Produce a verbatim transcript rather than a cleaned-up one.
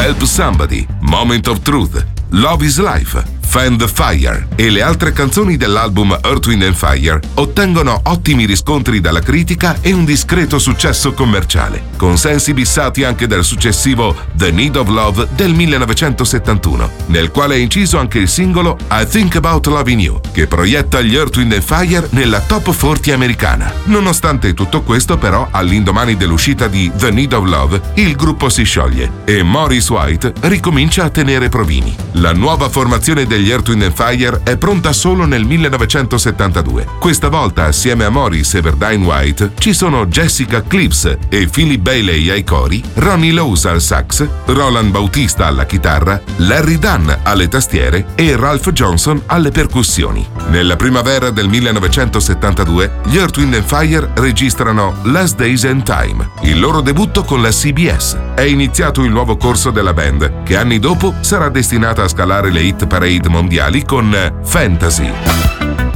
Help Somebody, Moment of Truth, Love is Life, Fan the Fire e le altre canzoni dell'album Earth, Wind and Fire ottengono ottimi riscontri dalla critica e un discreto successo commerciale, con sensi bissati anche dal successivo The Need of Love del millenovecentosettantuno, nel quale è inciso anche il singolo I Think About Loving You, che proietta gli Earth, Wind and Fire nella top quaranta americana. Nonostante tutto questo, però, all'indomani dell'uscita di The Need of Love, il gruppo si scioglie e Maurice White ricomincia a tenere provini. La nuova formazione degli Earth, Wind and Fire è pronta solo nel millenovecentosettantadue. Questa volta, assieme a Maurice e Verdine White, ci sono Jessica Clips e Philip Bailey ai cori, Ronnie Lowes al sax, Roland Bautista alla chitarra, Larry Dunn alle tastiere e Ralph Johnson alle percussioni. Nella primavera del millenovecentosettantadue, gli Earth, Wind and Fire registrano Last Days and Time, il loro debutto con la C B S. È iniziato il nuovo corso della band, che anni dopo sarà destinata a scalare le hit parade mondiali con Fantasy.